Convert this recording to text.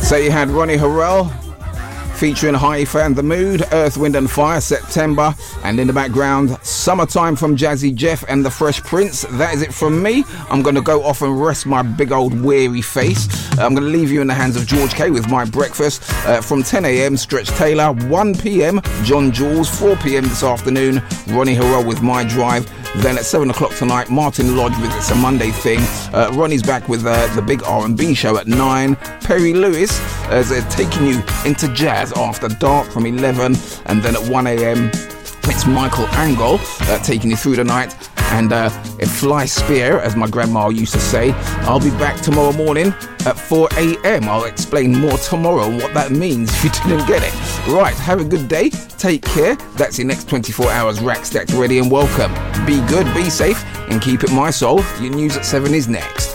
So you had Ronnie Harrell featuring Haifa and The Mood, Earth, Wind and Fire, September, and in the background, Summertime from Jazzy Jeff and The Fresh Prince. That is it from me. I'm going to go off and rest my big old weary face. I'm going to leave you in the hands of George K with My Breakfast. From 10 a.m, Stretch Taylor, 1 p.m, John Jules, 4 p.m. this afternoon, Ronnie Harrell with My Drive. Then at 7 o'clock tonight, Martin Lodge with It's a Monday Thing. Ronnie's back with the big R&B show at 9. Perry Lewis is taking you into jazz after dark from 11. And then at 1 a.m, it's Michael Angle taking you through the night. And if fly spear, as my grandma used to say, I'll be back tomorrow morning at 4 a.m. I'll explain more tomorrow what that means if you didn't get it. Right, have a good day. Take care. That's your next 24 hours rack stacked ready and welcome. Be good, be safe, and keep it my soul. Your news at 7 is next.